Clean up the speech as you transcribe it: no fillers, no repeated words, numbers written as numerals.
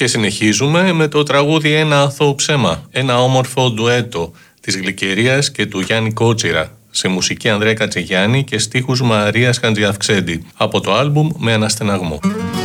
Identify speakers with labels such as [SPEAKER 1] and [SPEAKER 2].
[SPEAKER 1] Και συνεχίζουμε με το τραγούδι «Ένα αθώο ψέμα», ένα όμορφο ντουέτο της Γλυκερίας και του Γιάννη Κότσιρα, σε μουσική Ανδρέα Κατσιγιάννη και στίχους Μαρίας Χαντζιαυξέντη, από το άλμπουμ «Με αναστεναγμό».